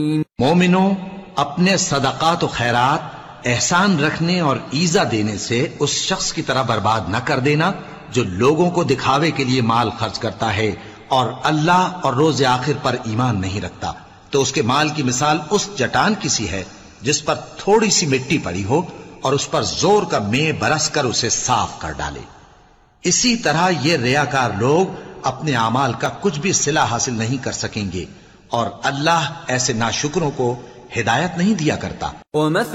मोमिनो, अपने सदकात और खैरात एहसान रखने और ईजा देने से उस शख्स की तरह बर्बाद न कर देना जो लोगों को दिखावे के लिए माल खर्च करता है और अल्लाह और रोज आखिर पर ईमान नहीं रखता। तो उसके माल की मिसाल उस चट्टान की सी है जिस पर थोड़ी सी मिट्टी पड़ी हो और उस पर जोर का मेंह बरस कर उसे साफ कर डाले। इसी तरह ये रियाकार लोग अपने अमाल का कुछ भी सिला हासिल नहीं कर सकेंगे और अल्लाह ऐसे नाशुकरों को हिदायत नहीं दिया करता।